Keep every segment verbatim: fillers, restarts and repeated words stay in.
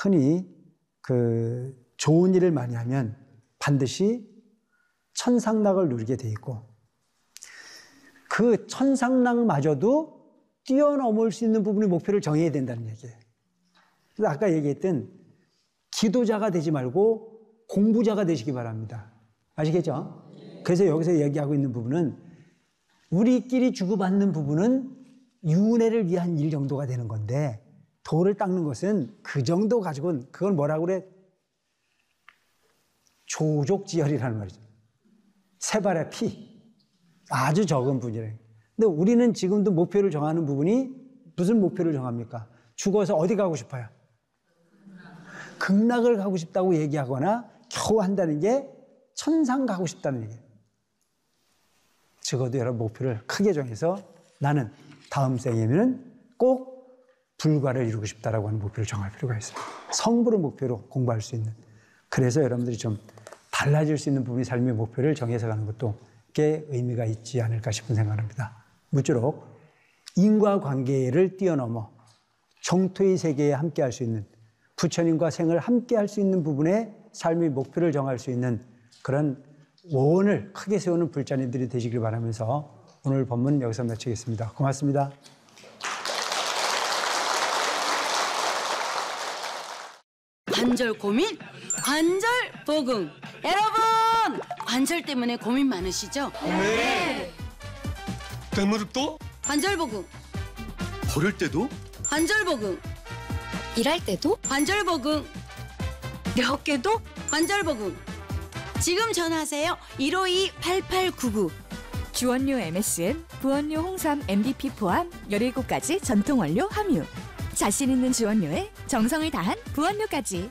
흔히 그 좋은 일을 많이 하면 반드시 천상락을 누리게 돼 있고 그 천상락마저도 뛰어넘을 수 있는 부분의 목표를 정해야 된다는 얘기예요. 그래서 아까 얘기했던 기도자가 되지 말고 공부자가 되시기 바랍니다. 아시겠죠? 그래서 여기서 얘기하고 있는 부분은 우리끼리 주고받는 부분은 윤회를 위한 일 정도가 되는 건데 돌을 닦는 것은 그 정도 가지고는 그걸 뭐라고 그래? 조족지혈이라는 말이죠. 세 발의 피. 아주 적은 분이래요. 근데 우리는 지금도 목표를 정하는 부분이 무슨 목표를 정합니까? 죽어서 어디 가고 싶어요? 극락을 가고 싶다고 얘기하거나 겨우 한다는 게 천상 가고 싶다는 얘기예요. 적어도 여러분 목표를 크게 정해서 나는 다음 생에는 꼭 불과를 이루고 싶다라고 하는 목표를 정할 필요가 있어요. 성부를 목표로 공부할 수 있는. 그래서 여러분들이 좀 달라질 수 있는 부분이 삶의 목표를 정해서 가는 것도 꽤 의미가 있지 않을까 싶은 생각을 합니다. 무쪼록 인과관계를 뛰어넘어 정토의 세계에 함께할 수 있는 부처님과 생을 함께할 수 있는 부분에 삶의 목표를 정할 수 있는 그런 원을 크게 세우는 불자님들이 되시길 바라면서 오늘 본문 여기서 마치겠습니다. 고맙습니다. 관절 고민? 관절 보금. 여러분! 관절 때문에 고민 많으시죠? 네. 대무릎도? 관절 보금. 걸을 때도? 관절 보금. 일할 때도? 관절 보금. 내 어깨도? 관절 보금. 지금 전화하세요. 일오이 팔팔구구. 주원료 엠에스엠, 부원료 홍삼 엠디피 포함 열일곱 가지 전통 원료 함유. 자신 있는 주원료에 정성을 다한 부원료까지.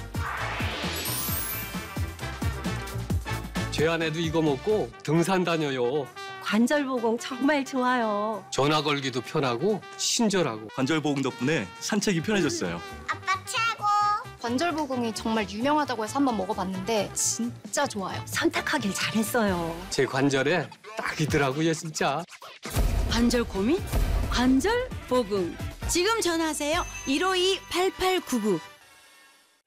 제 아내도 이거 먹고 등산 다녀요. 관절보공 정말 좋아요. 전화 걸기도 편하고 친절하고. 관절보공 덕분에 산책이 편해졌어요. 아빠 최고! 관절보공이 정말 유명하다고 해서 한번 먹어봤는데 진짜 좋아요. 선택하길 잘했어요. 제 관절에 딱이더라고요, 진짜. 관절 고민? 관절 보금. 지금 전화하세요. 일오이 팔팔구구.